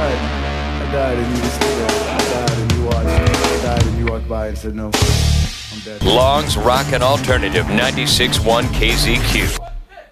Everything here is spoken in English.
died. I died and you were still there. I died and you watched. I died and you walked by and said no. I'm dead. Long's Rockin' Alternative 96.1 KZQ.